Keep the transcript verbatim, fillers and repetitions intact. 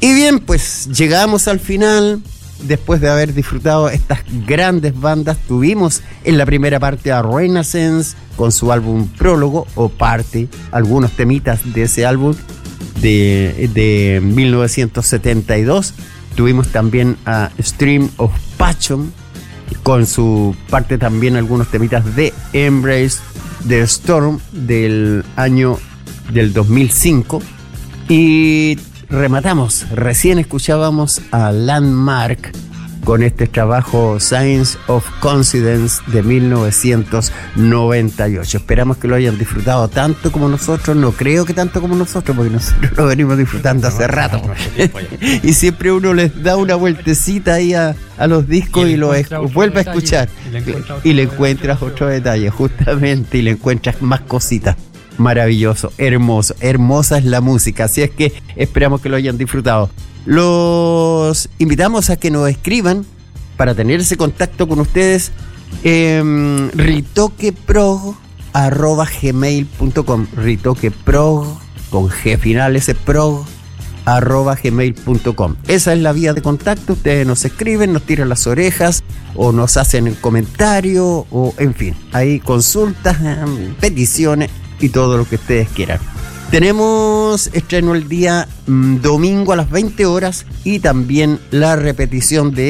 Y bien, pues llegamos al final. Después de haber disfrutado estas grandes bandas, tuvimos en la primera parte a Renaissance con su álbum Prólogo, o parte, algunos temitas de ese álbum de, de mil novecientos setenta y dos. Tuvimos también a Stream of Passion con su parte también algunos temitas de Embrace the Storm del año del dos mil cinco. Y rematamos, recién escuchábamos a Landmark con este trabajo Science of Coincidence de mil novecientos noventa y ocho. Esperamos que lo hayan disfrutado tanto como nosotros. No creo que tanto como nosotros, porque nosotros lo venimos disfrutando hace rato. Y siempre uno les da una vueltecita ahí a, a los discos y, y lo es, vuelve a escuchar. Y le encuentras otro detalle, justamente, y le encuentras más cositas. Maravilloso, hermoso, hermosa es la música, así es que esperamos que lo hayan disfrutado. Los invitamos a que nos escriban para tener ese contacto con ustedes, eh, ritoqueprog arroba gmail punto com, ritoqueprog con G final, ese prog arroba gmail punto com. Esa es la vía de contacto. Ustedes nos escriben, nos tiran las orejas o nos hacen el comentario, o en fin, hay consultas, peticiones y todo lo que ustedes quieran. Tenemos estreno el día mmm, domingo a las veinte horas y también la repetición de